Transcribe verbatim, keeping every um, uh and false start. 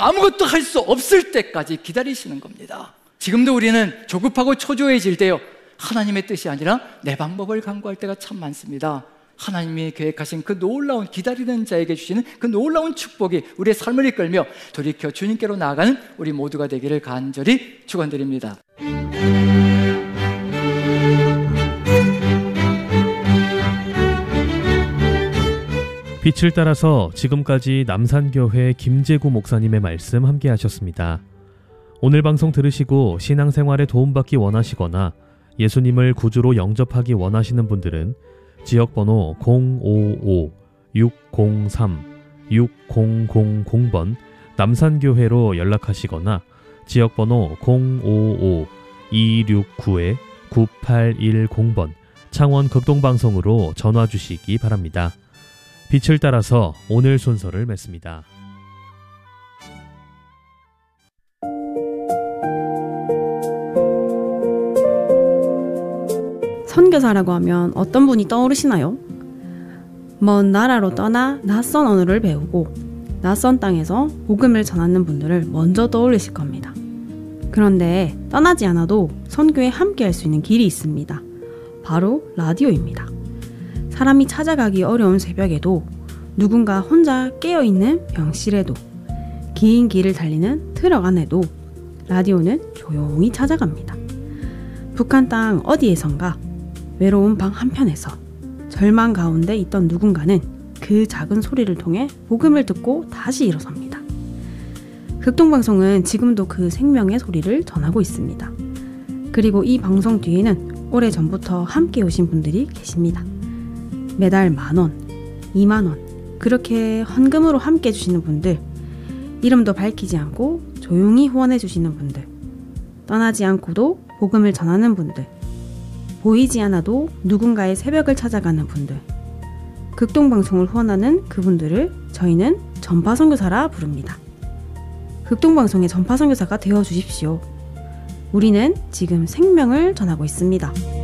아무것도 할 수 없을 때까지 기다리시는 겁니다. 지금도 우리는 조급하고 초조해질 때요, 하나님의 뜻이 아니라 내 방법을 강구할 때가 참 많습니다. 하나님이 계획하신 그 놀라운 기다리는 자에게 주시는 그 놀라운 축복이 우리의 삶을 이끌며 돌이켜 주님께로 나아가는 우리 모두가 되기를 간절히 축원드립니다. 빛을 따라서 지금까지 남산교회 김재구 목사님의 말씀 함께 하셨습니다. 오늘 방송 들으시고 신앙생활에 도움받기 원하시거나 예수님을 구주로 영접하기 원하시는 분들은 지역번호 공오오 육공삼 육공공공 번 남산교회로 연락하시거나 지역번호 공오오 이육구 구팔일공 번 창원 극동방송으로 전화 주시기 바랍니다. 빛을 따라서 오늘 순서를 맺습니다. 선교사라고 하면 어떤 분이 떠오르시나요? 먼 나라로 떠나 낯선 언어를 배우고 낯선 땅에서 복음을 전하는 분들을 먼저 떠올리실 겁니다. 그런데 떠나지 않아도 선교에 함께 할 수 있는 길이 있습니다. 바로 라디오입니다. 사람이 찾아가기 어려운 새벽에도, 누군가 혼자 깨어있는 병실에도, 긴 길을 달리는 트럭 안에도 라디오는 조용히 찾아갑니다. 북한 땅 어디에선가 외로운 방 한편에서 절망 가운데 있던 누군가는 그 작은 소리를 통해 복음을 듣고 다시 일어섭니다. 극동방송은 지금도 그 생명의 소리를 전하고 있습니다. 그리고 이 방송 뒤에는 오래전부터 함께 오신 분들이 계십니다. 매달 만원, 이만원 그렇게 헌금으로 함께 해주시는 분들, 이름도 밝히지 않고 조용히 후원해주시는 분들, 떠나지 않고도 복음을 전하는 분들, 보이지 않아도 누군가의 새벽을 찾아가는 분들, 극동방송을 후원하는 그분들을 저희는 전파선교사라 부릅니다. 극동방송의 전파선교사가 되어주십시오. 우리는 지금 생명을 전하고 있습니다.